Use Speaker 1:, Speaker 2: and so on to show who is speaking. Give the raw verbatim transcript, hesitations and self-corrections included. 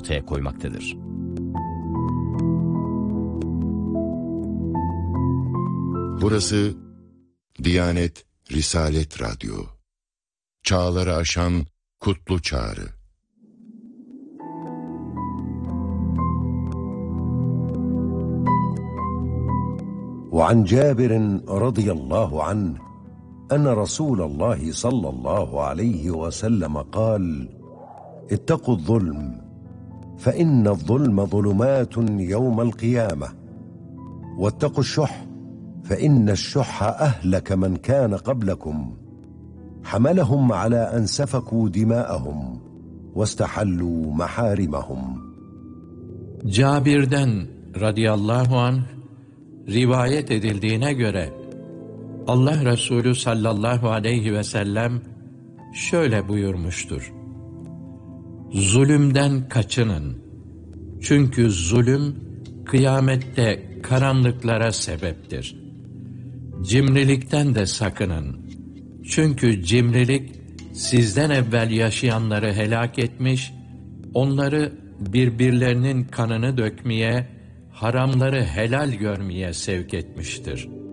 Speaker 1: ortaya koymaktadır.
Speaker 2: Burası Diyanet Risalet Radyo. Çağları aşan kutlu çağrı.
Speaker 3: وعن جابر رضي الله عنه أن رسول الله صلى الله عليه وسلم قال: اتقوا الظلم فإن الظلم ظلمات يوم القيامة، واتقوا الشح فإن الشح أهلك من كان قبلكم، حملهم على أن سفكوا دماءهم واستحلوا محارمهم.
Speaker 4: Cabir'den radıyallahu anh rivayet edildiğine göre Allah Resulü sallallahu aleyhi ve sellem şöyle buyurmuştur: Zulümden kaçının. Çünkü zulüm kıyamette karanlıklara sebeptir. Cimrilikten de sakının. Çünkü cimrilik sizden evvel yaşayanları helak etmiş, onları birbirlerinin kanını dökmeye, haramları helal görmeye sevk etmiştir.